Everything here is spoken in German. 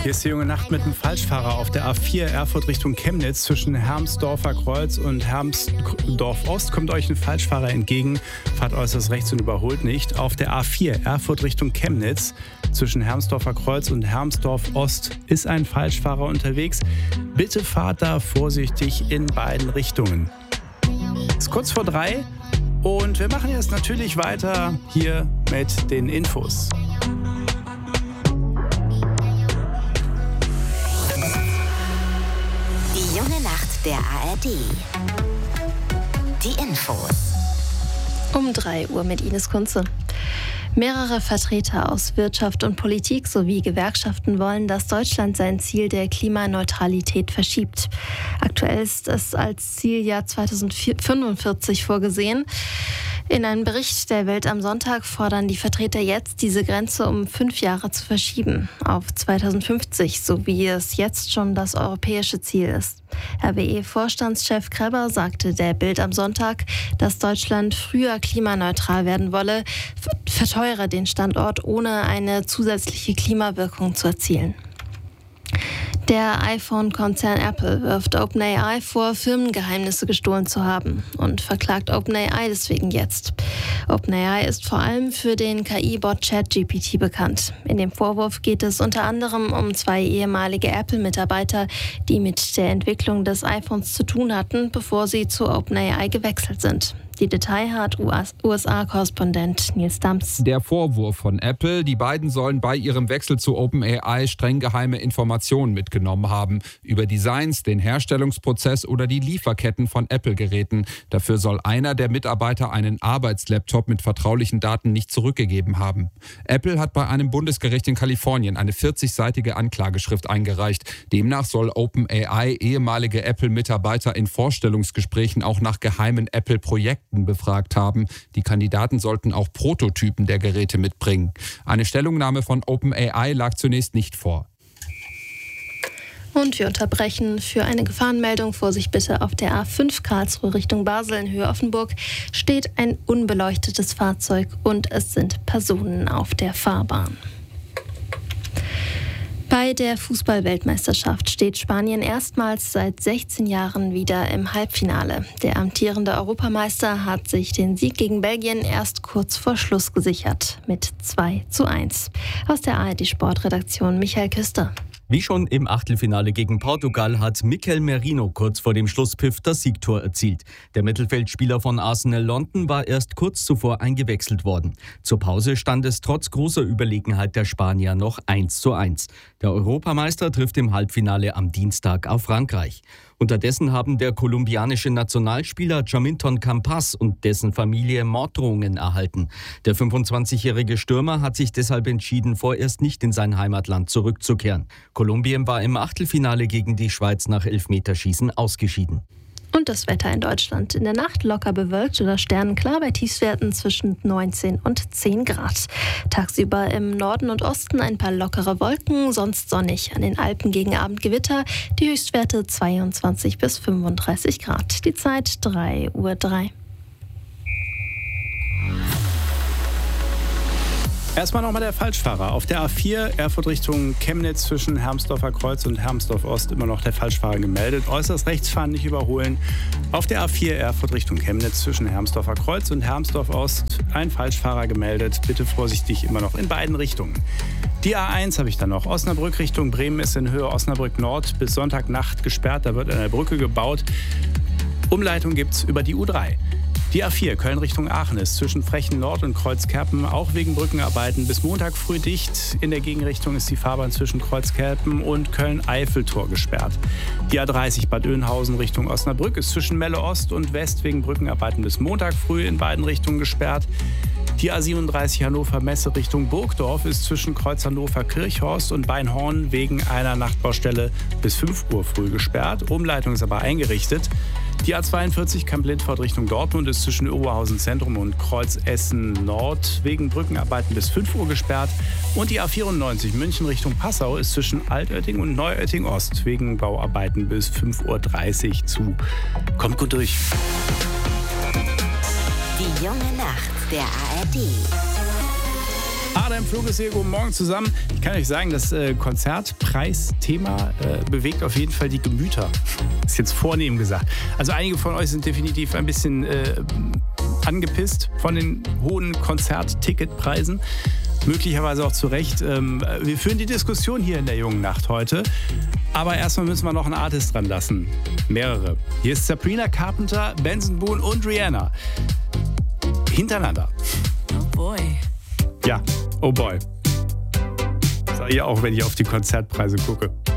Hier ist die junge Nacht mit einem Falschfahrer auf der A4 Erfurt Richtung Chemnitz. Zwischen Hermsdorfer Kreuz und Hermsdorf Ost kommt euch ein Falschfahrer entgegen. Fahrt äußerst rechts und überholt nicht. Auf der A4 Erfurt Richtung Chemnitz zwischen Hermsdorfer Kreuz und Hermsdorf Ost ist ein Falschfahrer unterwegs. Bitte fahrt da vorsichtig in beiden Richtungen. Es ist kurz vor 3 und wir machen jetzt natürlich weiter hier mit den Infos. Die junge Nacht der ARD. Die Infos. Um 3 Uhr mit Ines Kunze. Mehrere Vertreter aus Wirtschaft und Politik sowie Gewerkschaften wollen, dass Deutschland sein Ziel der Klimaneutralität verschiebt. Aktuell ist es als Zieljahr 2045 vorgesehen. In einem Bericht der Welt am Sonntag fordern die Vertreter jetzt, diese Grenze um 5 Jahre zu verschieben, auf 2050, so wie es jetzt schon das europäische Ziel ist. RWE-Vorstandschef Kreber sagte der Bild am Sonntag, dass Deutschland früher klimaneutral werden wolle, verteuere den Standort, ohne eine zusätzliche Klimawirkung zu erzielen. Der iPhone-Konzern Apple wirft OpenAI vor, Firmengeheimnisse gestohlen zu haben und verklagt OpenAI deswegen jetzt. OpenAI ist vor allem für den KI-Bot ChatGPT bekannt. In dem Vorwurf geht es unter anderem um 2 ehemalige Apple-Mitarbeiter, die mit der Entwicklung des iPhones zu tun hatten, bevor sie zu OpenAI gewechselt sind. Die Detail hat USA-Korrespondent Nils Dams. Der Vorwurf von Apple, die beiden sollen bei ihrem Wechsel zu OpenAI streng geheime Informationen mitgenommen haben. Über Designs, den Herstellungsprozess oder die Lieferketten von Apple-Geräten. Dafür soll einer der Mitarbeiter einen Arbeitslaptop mit vertraulichen Daten nicht zurückgegeben haben. Apple hat bei einem Bundesgericht in Kalifornien eine 40-seitige Anklageschrift eingereicht. Demnach soll OpenAI ehemalige Apple-Mitarbeiter in Vorstellungsgesprächen auch nach geheimen Apple-Projekten befragt haben. Die Kandidaten sollten auch Prototypen der Geräte mitbringen. Eine Stellungnahme von OpenAI lag zunächst nicht vor. Und wir unterbrechen für eine Gefahrenmeldung. Vorsicht bitte, auf der A5 Karlsruhe Richtung Basel in Höhe Offenburg steht ein unbeleuchtetes Fahrzeug und es sind Personen auf der Fahrbahn. Bei der Fußball-Weltmeisterschaft steht Spanien erstmals seit 16 Jahren wieder im Halbfinale. Der amtierende Europameister hat sich den Sieg gegen Belgien erst kurz vor Schluss gesichert mit 2:1. Aus der ARD-Sportredaktion Michael Küster. Wie schon im Achtelfinale gegen Portugal hat Mikel Merino kurz vor dem Schlusspfiff das Siegtor erzielt. Der Mittelfeldspieler von Arsenal London war erst kurz zuvor eingewechselt worden. Zur Pause stand es trotz großer Überlegenheit der Spanier noch 1:1. Der Europameister trifft im Halbfinale am Dienstag auf Frankreich. Unterdessen haben der kolumbianische Nationalspieler Jaminton Campas und dessen Familie Morddrohungen erhalten. Der 25-jährige Stürmer hat sich deshalb entschieden, vorerst nicht in sein Heimatland zurückzukehren. Kolumbien war im Achtelfinale gegen die Schweiz nach Elfmeterschießen ausgeschieden. Und das Wetter in Deutschland. In der Nacht locker bewölkt oder sternenklar bei Tiefstwerten zwischen 19 und 10 Grad. Tagsüber im Norden und Osten ein paar lockere Wolken, sonst sonnig. An den Alpen gegen Abend Gewitter. Die Höchstwerte 22 bis 35 Grad. Die Zeit 3:03 Uhr. Erstmal nochmal der Falschfahrer. Auf der A4 Erfurt Richtung Chemnitz zwischen Hermsdorfer Kreuz und Hermsdorf Ost immer noch der Falschfahrer gemeldet. Äußerst rechts fahren, nicht überholen. Auf der A4 Erfurt Richtung Chemnitz zwischen Hermsdorfer Kreuz und Hermsdorf Ost ein Falschfahrer gemeldet. Bitte vorsichtig immer noch in beiden Richtungen. Die A1 habe ich dann noch. Osnabrück Richtung Bremen ist in Höhe Osnabrück Nord bis Sonntagnacht gesperrt. Da wird eine Brücke gebaut. Umleitung gibt es über die U3. Die A4 Köln Richtung Aachen ist zwischen Frechen Nord und Kreuzkerpen auch wegen Brückenarbeiten bis Montag früh dicht. In der Gegenrichtung ist die Fahrbahn zwischen Kreuzkerpen und Köln-Eiffeltor gesperrt. Die A30 Bad Oeynhausen Richtung Osnabrück ist zwischen Melle Ost und West wegen Brückenarbeiten bis Montag früh in beiden Richtungen gesperrt. Die A37 Hannover-Messe Richtung Burgdorf ist zwischen Kreuz Hannover-Kirchhorst und Weinhorn wegen einer Nachtbaustelle bis 5 Uhr früh gesperrt. Umleitung ist aber eingerichtet. Die A42 Kamp-Lindfort Richtung Dortmund ist zwischen Oberhausen Zentrum und Kreuz Essen Nord wegen Brückenarbeiten bis 5 Uhr gesperrt. Und die A94 München Richtung Passau ist zwischen Altötting und Neuötting Ost wegen Bauarbeiten bis 5:30 Uhr zu. Kommt gut durch. Die junge Nacht der ARD. Adam Flug ist hier, guten Morgen zusammen. Ich kann euch sagen, das Konzertpreisthema bewegt auf jeden Fall die Gemüter. Ist jetzt vornehm gesagt. Also einige von euch sind definitiv ein bisschen angepisst von den hohen Konzertticketpreisen. Möglicherweise auch zu Recht. Wir führen die Diskussion hier in der jungen Nacht heute. Aber erstmal müssen wir noch einen Artist dran lassen. Mehrere. Hier ist Sabrina Carpenter, Benson Boone und Rihanna. Hintereinander. Oh boy. Ja, oh boy. Das sage ich auch, wenn ich auf die Konzertpreise gucke.